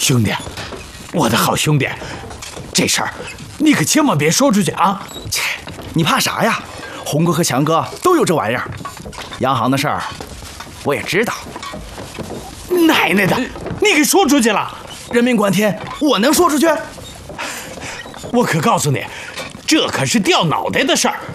兄弟，我的好兄弟，这事儿你可千万别说出去啊！ 切，你怕啥呀？红哥和强哥都有这玩意儿。央行的事儿我也知道。 奶奶的，你给说出去了！ 人命关天，我能说出去？ 我可告诉你，这可是掉脑袋的事儿。